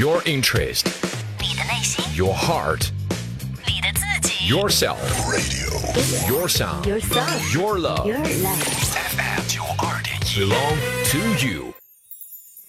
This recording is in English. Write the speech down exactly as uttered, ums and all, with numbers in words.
Your interest, 你的内心， your heart, 你的自己 yourself, Radio your sound, Yourself your love. Your love F M 九二点一 belong to you.